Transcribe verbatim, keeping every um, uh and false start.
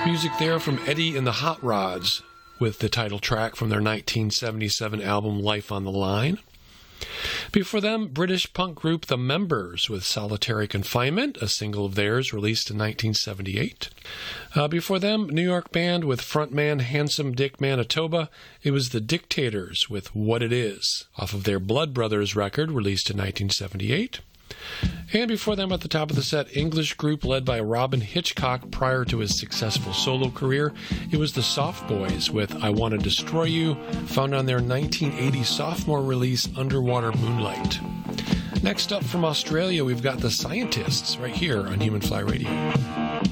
Music there from Eddie and the Hot Rods with the title track from their nineteen seventy-seven album Life on the Line. Before them, British punk group The Members with Solitary Confinement, a single of theirs released in nineteen seventy-eight. Uh, before them, New York band with frontman Handsome Dick Manitoba. It was The Dictators with What It Is, off of their Blood Brothers record released in nineteen seventy-eight. And before them at the top of the set, English group led by Robin Hitchcock prior to his successful solo career. It was the Soft Boys with I Want to Destroy You, found on their nineteen eighty sophomore release Underwater Moonlight. Next up from Australia, we've got the Scientists right here on Human Fly Radio.